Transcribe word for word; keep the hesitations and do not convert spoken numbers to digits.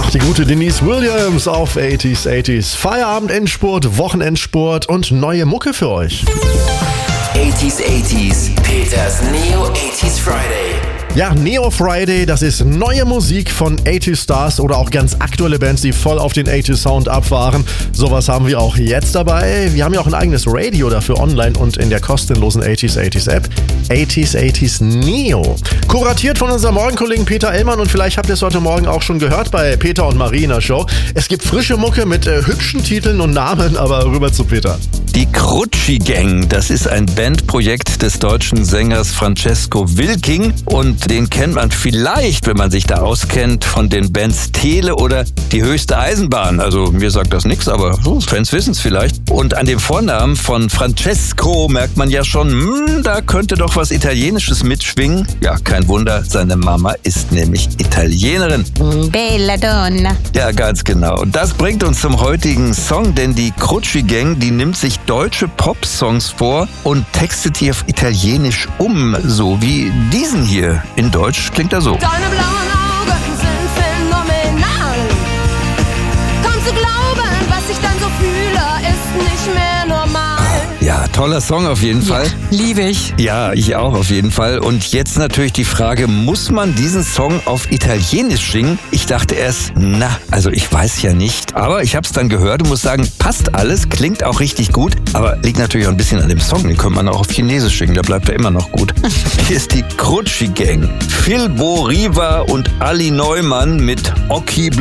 Die gute Denise Williams auf achtziger achtziger. Feierabend, Endspurt, Wochenendsport und neue Mucke für euch. achtziger achtziger, Peters Neo achtziger Friday. Ja, Neo Friday, das ist neue Musik von achtziger Stars oder auch ganz aktuelle Bands, die voll auf den achtziger Sound abfahren. Sowas haben wir auch jetzt dabei. Wir haben ja auch ein eigenes Radio dafür online und in der kostenlosen achtziger achtziger App. achtziger achtziger Neo. Kuratiert von unserem Morgenkollegen Peter Ellmann und vielleicht habt ihr es heute Morgen auch schon gehört bei Peter und Marie in der Show. Es gibt frische Mucke mit äh, hübschen Titeln und Namen, aber rüber zu Peter. Die Crucci Gang, das ist ein Bandprojekt des deutschen Sängers Francesco Wilking und den kennt man vielleicht, wenn man sich da auskennt, von den Bands Tele oder Die höchste Eisenbahn. Also mir sagt das nichts, aber oh, Fans wissen es vielleicht. Und an dem Vornamen von Francesco merkt man ja schon, hm, da könnte doch was Italienisches mitschwingen. Ja, kein Wunder, seine Mama ist nämlich Italienerin. Bella Donna. Ja, ganz genau. Und das bringt uns zum heutigen Song, denn die Crucci Gang, die nimmt sich deutsche Pop-Songs vor und textet die auf Italienisch um, so wie diesen hier. In Deutsch klingt er so. Deine blauen Augen sind phänomenal. Kaum zu glauben, was ich dann so fühle, ist nicht mehr normal. Ja, toller Song auf jeden Fall. Ja, liebe ich. Ja, ich auch auf jeden Fall. Und jetzt natürlich die Frage, muss man diesen Song auf Italienisch singen? Ich dachte erst, na, also ich weiß ja nicht. Aber ich habe es dann gehört und muss sagen, passt alles, klingt auch richtig gut. Aber liegt natürlich auch ein bisschen an dem Song. Den könnte man auch auf Chinesisch singen, da bleibt er immer noch gut. Hier ist die Crucci Gang. Phil Bo Riva und Ali Neumann mit Occhi